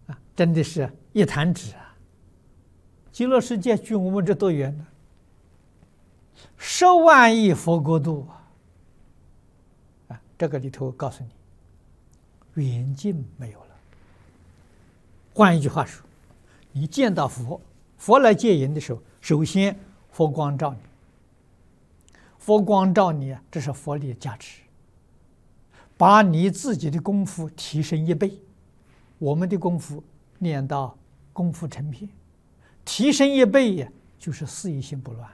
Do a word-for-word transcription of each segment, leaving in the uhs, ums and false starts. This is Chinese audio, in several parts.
啊，真的是一弹指啊！极乐世界距我们这多远呢？十万亿佛国度啊！啊，这个里头告诉你，远近没有了。换一句话说，你见到佛，佛来接引的时候，首先佛光照你，佛光照你啊，这是佛力加持，把你自己的功夫提升一倍。我们的功夫念到功夫成片，提升一倍呀，就是四意心不乱。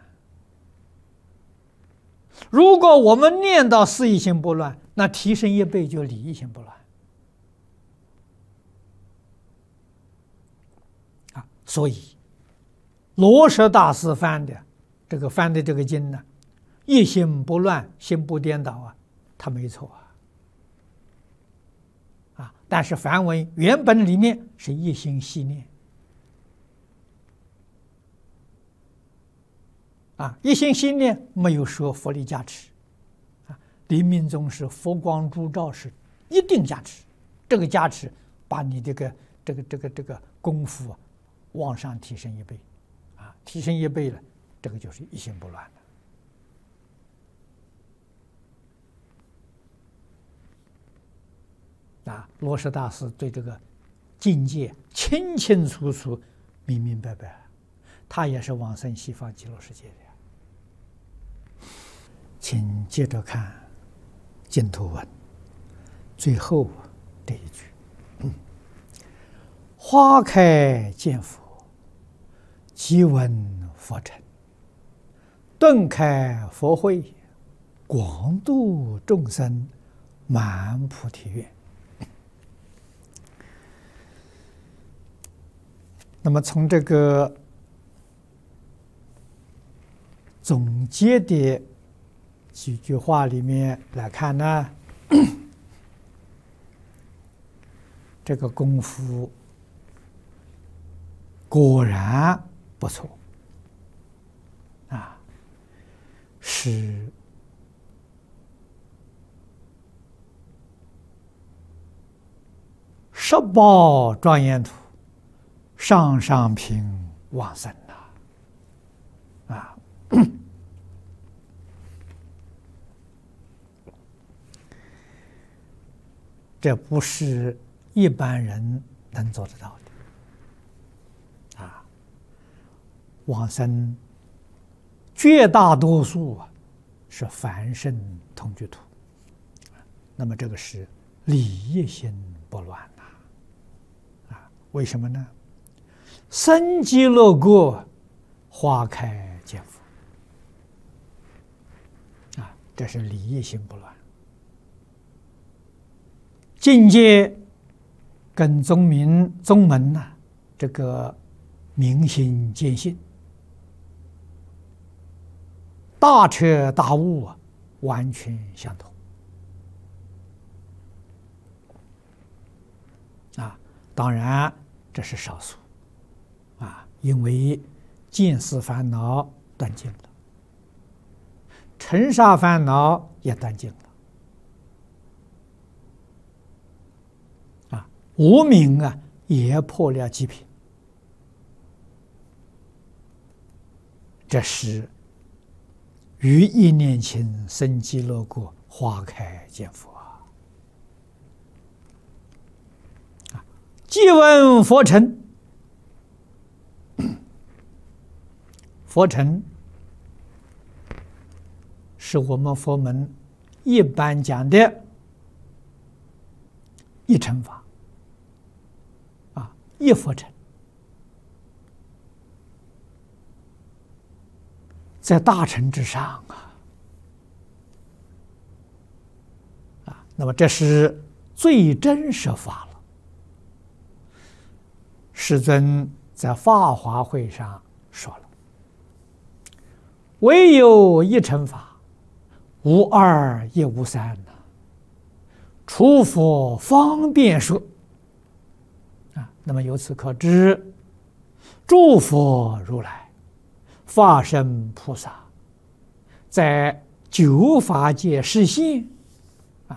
如果我们念到四意心不乱，那提升一倍就理意心不乱啊。所以罗什大师翻的这个翻的这个经呢，一心不乱，心不颠倒啊，他没错啊。啊，但是梵文原本里面是一心系念啊，一心系念没有说佛力加持啊。临命终时佛光烛照是一定加持，这个加持把你这个这个这个这个功夫啊往上提升一倍啊，提升一倍了，这个就是一心不乱了。啊，罗什大师对这个境界清清楚楚、明明白白，他也是往生西方极乐世界的。请接着看净土文最后这一句：“嗯、花开见佛，即闻佛成，顿开佛慧，广度众生，满菩提愿。”那么从这个总结的几句话里面来看呢，这个功夫果然不错啊，是十宝庄严土上上品往生呐，啊，这不是一般人能做得到的啊！往生绝大多数啊是凡圣同居土，那么这个是理业心不乱呐，啊，为什么呢？生极乐国，花开见佛啊，这是理业心不乱。境界跟宗明宗门呐、啊，这个明心见性、大彻大悟啊，完全相同啊。当然这是少数啊，因为见思烦恼断尽了，尘沙烦恼也断尽了。无明啊，也破了极品，这是于一念前生极乐国，花开见佛啊！即闻佛成，佛成是我们佛门一般讲的一乘法。一佛成，在大乘之上啊，啊，那么这是最真实法了。世尊在法华会上说了：“唯有一乘法，无二也无三呐，除佛方便说。”那么由此可知，诸佛如来、法身菩萨，在九法界示现，